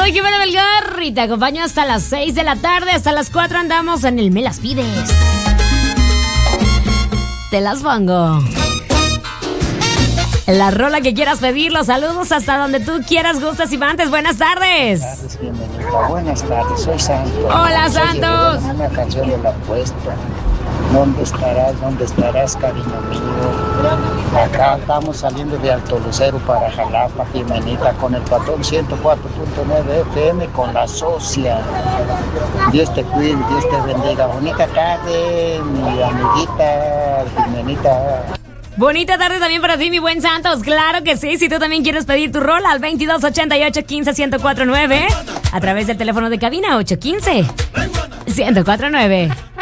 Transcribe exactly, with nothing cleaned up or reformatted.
Soy Jimena Melgar y te acompaño hasta las seis de la tarde. Hasta las cuatro andamos en el Me Las Pides. Te las pongo. La rola que quieras pedir, los saludos hasta donde tú quieras, gustas y mantes. Buenas tardes. Buenas tardes, bienvenida. Buenas tardes, soy Santos. Hola, Santos. Oye, una canción de la apuesta. ¿Dónde estarás? ¿Dónde estarás, cariño mío? Acá estamos saliendo de Alto Lucero para Jalapa, Jimenita, con el patrón ciento cuatro punto nueve F M con la socia. Dios te cuide, Dios te bendiga. Bonita tarde, mi amiguita Jimenita. Bonita tarde también para ti, mi buen Santos. Claro que sí, si tú también quieres pedir tu rol al veintidós ochenta y ocho quince ciento cuarenta y nueve a través del teléfono de cabina ocho uno cinco ciento cuarenta y nueve.